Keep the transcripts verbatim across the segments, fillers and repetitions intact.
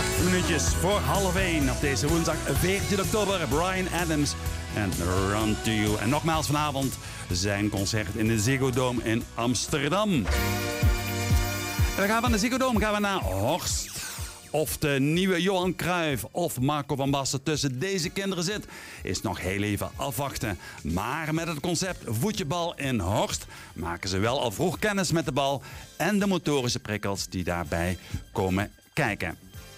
Acht minuutjes voor half één op deze woensdag veertien oktober. Bryan Adams en Run to You. En nogmaals vanavond zijn concert in de Ziggo Dome in Amsterdam. En dan gaan we van de Ziggo Dome gaan we naar Horst. Of de nieuwe Johan Cruijff of Marco van Basten tussen deze kinderen zit, is nog heel even afwachten. Maar met het concept voetjebal in Horst maken ze wel al vroeg kennis met de bal en de motorische prikkels die daarbij komen kijken.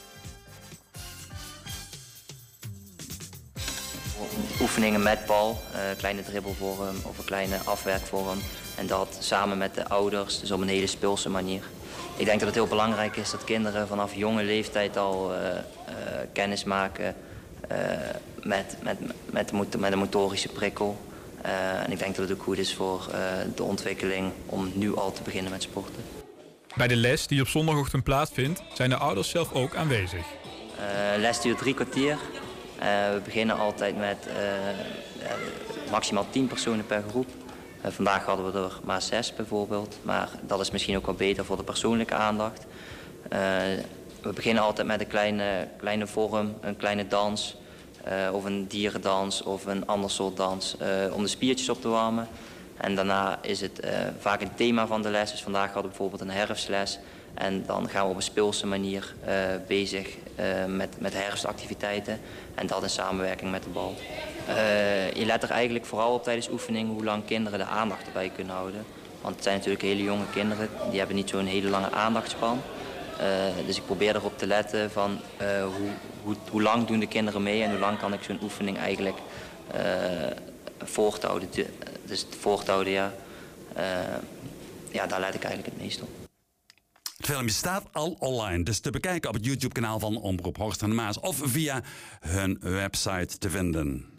Oefeningen met bal, uh, kleine dribbelvorm of een kleine afwerkvorm. En dat samen met de ouders, dus op een hele speelse manier. Ik denk dat het heel belangrijk is dat kinderen vanaf jonge leeftijd al uh, uh, kennis maken uh, met, met, met, de, met de motorische prikkel. Uh, en ik denk dat het ook goed is voor uh, de ontwikkeling om nu al te beginnen met sporten. Bij de les die op zondagochtend plaatsvindt, zijn de ouders zelf ook aanwezig. Uh, les duurt drie kwartier. Uh, we beginnen altijd met uh, uh, maximaal tien personen per groep. Uh, vandaag hadden we er maar zes bijvoorbeeld, maar dat is misschien ook wel beter voor de persoonlijke aandacht. Uh, we beginnen altijd met een kleine, kleine vorm, een kleine dans, uh, of een dierendans of een ander soort dans, uh, om de spiertjes op te warmen. En daarna is het uh, vaak een thema van de les, dus vandaag hadden we bijvoorbeeld een herfstles. En dan gaan we op een speelse manier uh, bezig uh, met, met herfstactiviteiten. En dat in samenwerking met de bal. Uh, je let er eigenlijk vooral op tijdens oefening hoe lang kinderen de aandacht erbij kunnen houden. Want het zijn natuurlijk hele jonge kinderen, die hebben niet zo'n hele lange aandachtspan. Uh, dus ik probeer erop te letten van uh, hoe, hoe, hoe lang doen de kinderen mee en hoe lang kan ik zo'n oefening eigenlijk uh, voorthouden. Dus voorthouden, ja. Uh, ja, daar let ik eigenlijk het meest op. Het filmpje staat al online, dus te bekijken op het YouTube-kanaal van Omroep Horst en de Maas of via hun website te vinden.